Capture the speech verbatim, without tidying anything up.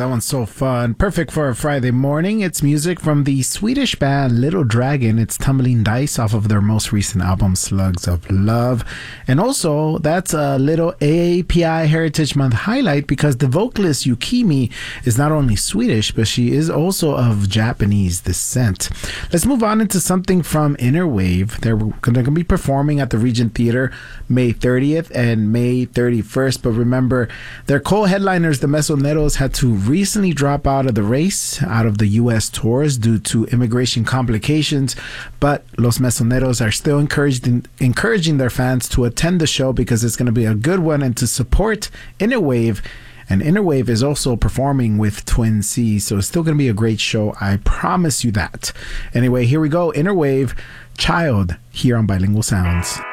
that one's so fun. Perfect for a Friday morning. It's music from the Swedish band Little Dragon. It's Tumbling Dice off of their most recent album, Slugs of Love. And also, that's a little A A P I Heritage Month highlight because the vocalist Yukimi is not only Swedish, but she is also of Japanese descent. Let's move on into something from Inner Wave. They're going to be performing at the Regent Theater May thirtieth and May thirty-first. But remember, their co-headliners, the Mesoneros, had to recently drop out of the race, out of the U S tours due to immigration complications. But Los Mesoneros are still encouraging, encouraging their fans to attend the show because it's going to be a good one and to support Inner Wave. And Inner Wave is also performing with Twin C, so it's still going to be a great show. I promise you that. Anyway, here we go. Inner Wave, Child, here on Bilingual Sounds.